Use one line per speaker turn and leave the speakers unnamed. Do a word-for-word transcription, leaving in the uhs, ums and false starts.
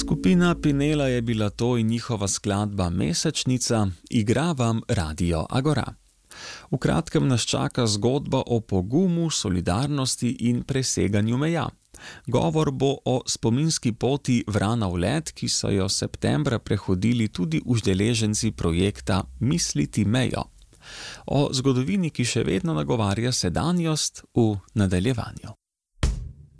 Skupina Pinela je bila to in njihova skladba Mesečnica, igra vam Radio Agora. V kratkem nas čaka zgodba o pogumu, solidarnosti in preseganju meja. Govor bo o spominski poti Vrana v led, ki so jo septembra prehodili tudi udeleženci projekta Misliti mejo. O zgodovini, ki še vedno nagovarja sedanjost, v nadaljevanju.